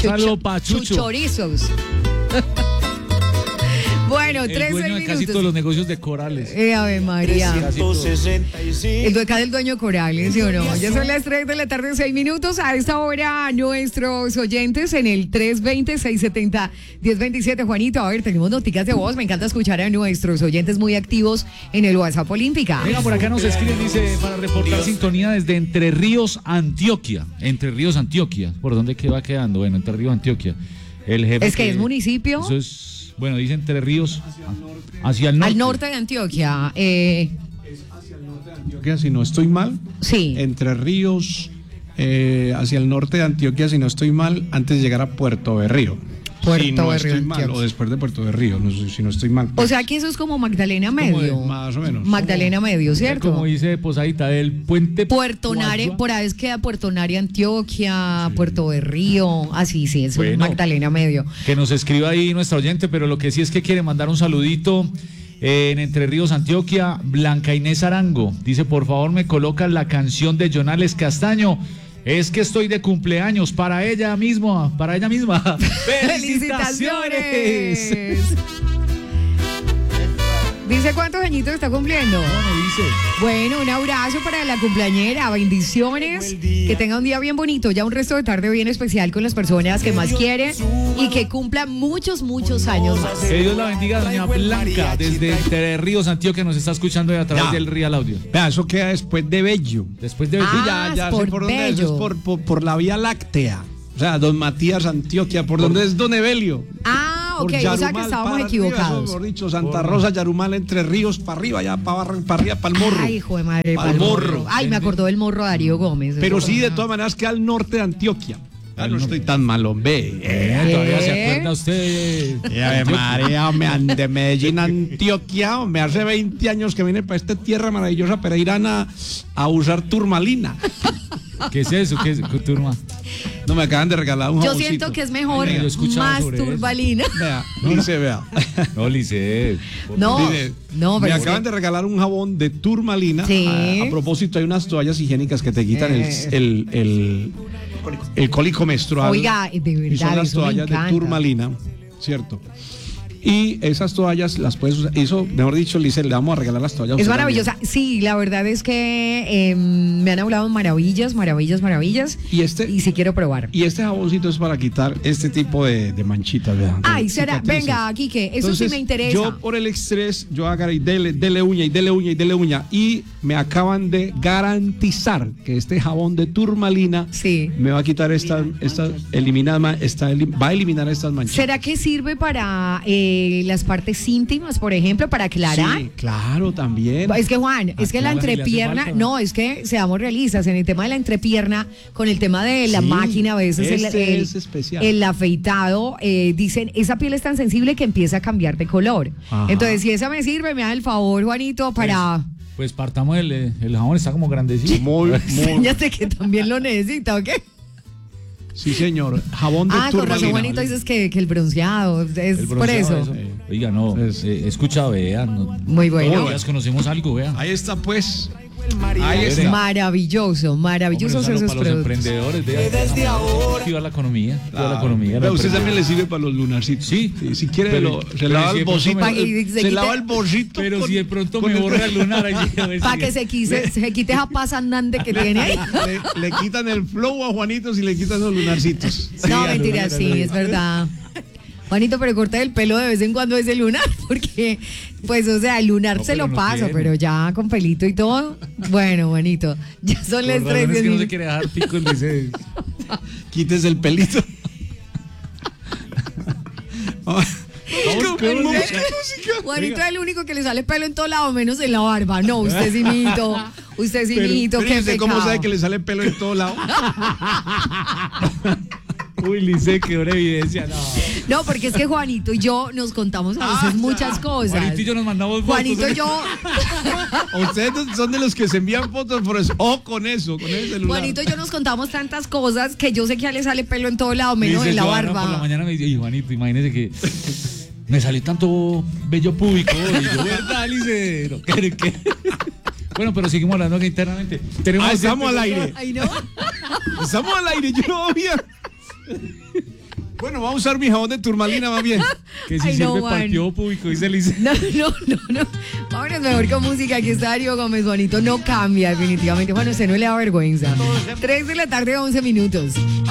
Saludos para Chucho. Chuchorizos. Bueno, El 13 dueño de minutos. casi todos los negocios de Corales. Ave María. 365. Acá del dueño Corales, ¿sí o no? Ya son las 3 de la tarde, 6 minutos. A esta hora, nuestros oyentes en el 320-670-1027. Juanito, a ver, tenemos noticias de voz. Me encanta escuchar a nuestros oyentes muy activos en el WhatsApp Olímpica. Mira, por acá nos escriben, dice, para reportar sintonía desde Entre Ríos, Antioquia. Entre Ríos, Antioquia. ¿Por dónde que va quedando? Bueno, Entre Ríos, Antioquia. El jefe Es que es municipio. Eso es, bueno, dice Entre Ríos, hacia el norte. Al norte de Antioquia. Antioquia, si no estoy mal. Sí. Entre Ríos, hacia el norte de Antioquia, si no estoy mal, antes de llegar a Puerto Berrío. Puerto si no Berrío, estoy mal, Antioquia. o después de Puerto Berrío, no sé, si no estoy mal. O sea que eso es como Magdalena Medio. Más o menos. Magdalena Medio, ¿cierto? Como dice Posadita, del puente Puerto Nare, Guayua. por ahí es queda Puerto Nare, Antioquia, Puerto Berrío, así sí, es Bueno. Magdalena Medio. Que nos escriba ahí nuestra oyente, pero lo que sí es que quiere mandar un saludito en Entre Ríos, Antioquia. Blanca Inés Arango dice, por favor me colocan la canción de Jonales Castaño. Es que estoy de cumpleaños para ella misma, ¡Felicitaciones! Dice cuántos añitos está cumpliendo. No dice. Bueno, un abrazo para la cumpleañera, bendiciones, que tenga un día bien bonito, ya un resto de tarde bien especial con las personas que más quiere y que cumpla muchos años más. Que Dios la bendiga, doña Blanca, desde Entre Ríos, Antioquia, nos está escuchando a través Ya. del Real Audio. Vea, eso queda después de Bello. Después de... Sí, Ah, ya es sé por por dónde es, Bello. por la Vía Láctea. O sea, Don Matías Antioquia, por donde es Don Evelio. Ah, ok, Por o sea que Yarumal estábamos para equivocados. Arriba, eso, mejor dicho, Santa Rosa, Yarumal, Entre Ríos, para arriba, ya para arriba, para el morro. Ay, hijo de madre, Pa'l pa'l morro. Ay, me acordó del morro Darío Gómez. Pero Eso. sí, de todas maneras, queda al norte de Antioquia. No estoy tan mal, hombre. Todavía se acuerda usted. Ave María, de Medellín, Antioquia, me hace 20 años que vine para esta tierra maravillosa, pero irán a usar turmalina. ¿Qué es eso? ¿Qué es turma? No, me acaban de regalar un Yo jaboncito. siento que es mejor Ay, yo he escuchado más sobre eso. turbalina. Vea, dice, vea. No, Lice. No, Dice, no, me pero acaban de regalar un jabón de turmalina. Sí. A propósito, hay unas toallas higiénicas que te quitan el cólico menstrual. Oiga, de verdad, Y son las eso me toallas de encanta. turmalina, ¿cierto? Y esas toallas las puedes usar. Eso, mejor dicho, Lice, le vamos a regalar las toallas. a Es usted maravillosa. Sí, la verdad es que me han hablado maravillas. Y este- Y sí quiero probar. Y este jaboncito es para quitar este tipo de manchitas, ¿verdad? Ay, De será. cicatrices. Venga, Quique, eso Entonces, sí me interesa. Yo por el estrés, yo agarré y dele uña y dele uña y dele uña. Y me acaban de garantizar que este jabón de turmalina Sí. me va a quitar va a eliminar estas manchitas. ¿Será que sirve para las partes íntimas, por ejemplo, para aclarar? Sí, claro, también. Es que Juan, es que la claro, si le hace entrepierna, falta. no, es que seamos realistas, en el tema de la entrepierna, con el tema de la Sí, máquina, a veces este es especial. el afeitado, dicen, esa piel es tan sensible que empieza a cambiar de color. Ajá. Entonces, si esa me sirve, me da el favor, Juanito, para... Pues partamos el jabón, está como grandecito. Muy, Enséñate que también lo necesita, ¿ok? sí, señor. Jabón de Ah, con turmalina. razón, Juanito, dices que el bronceado, es El por bronceado, eso. Oiga, no, Es- he escuchado, vean. Muy bueno. Ya conocemos algo, vean. Ahí está, pues. Ahí está. Maravilloso, maravillosos Hombre, un esos saludo para los productos. emprendedores, vean. Activar la economía, activar la economía. Pero a usted también le sirve para los lunarcitos. Sí. Si quiere, Pero- se pero lava si el de pronto bolsito. me- Y se Se quite- lava el bolsito. Pero con- si de pronto con me el- borra el lunar allí. Para que se quite esa paz andante que tiene ahí. le quitan el flow a Juanito si le quitan los lunarcitos. No, mentira, sí, es verdad. Juanito, pero corta el pelo de vez en cuando ese lunar, porque, pues, o sea, el lunar No, se pero lo no paso, tiene. pero ya con pelito y todo. Bueno, Juanito, ya son las Por razones 3:10 que no se minutos. quiere dejar pico el dice. Quítese el pelito. Vamos con música. Juanito es el único que le sale pelo en todo lado, menos en la barba. No, usted sí, mijito. Usted sí, mijito, Pero qué ¿usted cómo pecado. sabe que le sale pelo en todo lado? Uy, Lice, qué buena evidencia. No. No, porque es que Juanito y yo nos contamos a veces muchas cosas. Juanito y yo nos mandamos fotos. Juanito y yo, Ustedes son de los que se envían fotos por eso. O con ese celular. Juanito y yo nos contamos tantas cosas que yo sé que a él le sale pelo en todo lado, menos Lice, en la Joana barba. Por la mañana me dice, y Juanito, imagínese que me salió tanto vello púbico. Y yo, ¿verdad, Lice? No, ¿qué? Bueno, pero seguimos hablando aquí internamente. Tenemos Estamos al aire. Ay, no. Estamos al aire, yo no había. Bueno, vamos a usar mi jabón de turmalina más bien. Que si Ay, sirve no, para el Juan. piojo público, dice Lice. No. Vámonos mejor con música. Aquí está Darío Gómez. Juanito no cambia definitivamente. Bueno, usted no le da vergüenza. 3 de la tarde, 11 minutos.